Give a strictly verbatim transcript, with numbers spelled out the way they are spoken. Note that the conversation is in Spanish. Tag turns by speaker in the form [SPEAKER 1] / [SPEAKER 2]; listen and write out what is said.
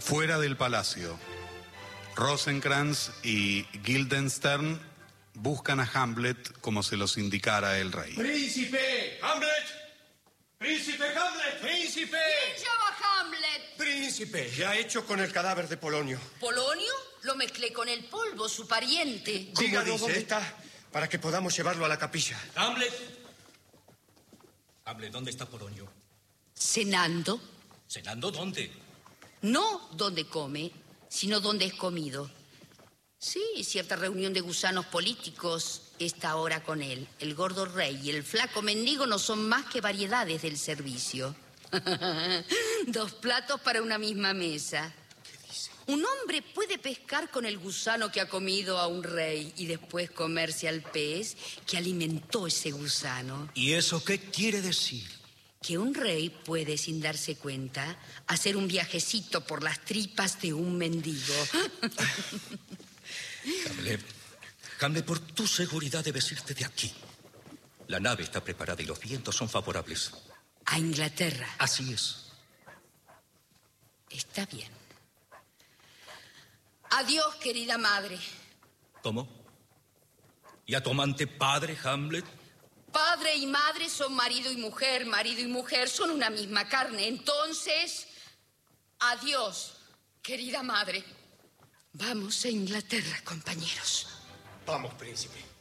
[SPEAKER 1] Fuera del palacio, Rosencrantz y Guildenstern buscan a Hamlet como se los indicara el rey.
[SPEAKER 2] ¡Príncipe! ¡Hamlet! ¡Príncipe Hamlet! ¡Príncipe!
[SPEAKER 3] ¿Quién llama Hamlet?
[SPEAKER 2] ¡Príncipe! ¿Qué ha hecho con el cadáver de Polonio?
[SPEAKER 3] ¿Polonio? Lo mezclé con el polvo, su pariente.
[SPEAKER 2] Díganos dónde está, para que podamos llevarlo a la capilla.
[SPEAKER 4] ¡Hamlet! Hamlet, ¿dónde está Polonio?
[SPEAKER 3] ¿Cenando?
[SPEAKER 4] ¿Cenando dónde?
[SPEAKER 3] No donde come, sino donde es comido. Sí, cierta reunión de gusanos políticos está ahora con él. El gordo rey y el flaco mendigo no son más que variedades del servicio. Dos platos para una misma mesa.
[SPEAKER 2] ¿Qué dice?
[SPEAKER 3] Un hombre puede pescar con el gusano que ha comido a un rey y después comerse al pez que alimentó ese gusano.
[SPEAKER 4] ¿Y eso qué quiere decir?
[SPEAKER 3] Que un rey puede, sin darse cuenta, hacer un viajecito por las tripas de un mendigo.
[SPEAKER 4] Hamlet, Hamlet, por tu seguridad debes irte de aquí. La nave está preparada y los vientos son favorables.
[SPEAKER 3] A Inglaterra.
[SPEAKER 4] Así es.
[SPEAKER 3] Está bien. Adiós, querida madre.
[SPEAKER 4] ¿Cómo? ¿Y a tu amante padre, Hamlet?
[SPEAKER 3] Padre y madre son marido y mujer, marido y mujer son una misma carne. Entonces, adiós, querida madre. Vamos a Inglaterra, compañeros.
[SPEAKER 2] Vamos, príncipe.